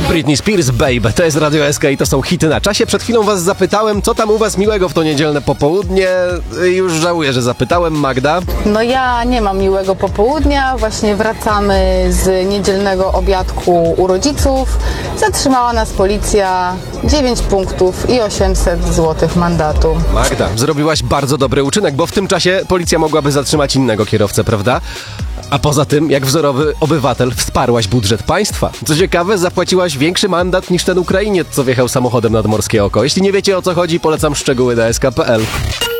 Britney Spears, Babe, to jest Radio SK i to są hity na czasie. Przed chwilą was zapytałem, co tam u was miłego w to niedzielne popołudnie. Już żałuję, że zapytałem. Magda? No ja nie mam miłego popołudnia, właśnie wracamy z niedzielnego obiadku u rodziców. Zatrzymała nas policja, 9 punktów i 800 zł mandatu. Magda, zrobiłaś bardzo dobry uczynek, bo w tym czasie policja mogłaby zatrzymać innego kierowcę, prawda? A poza tym, jak wzorowy obywatel, wsparłaś budżet państwa. Co ciekawe, zapłaciłaś większy mandat niż ten Ukrainiec, co wjechał samochodem nad Morskie Oko. Jeśli nie wiecie, o co chodzi, polecam szczegóły na sk.pl.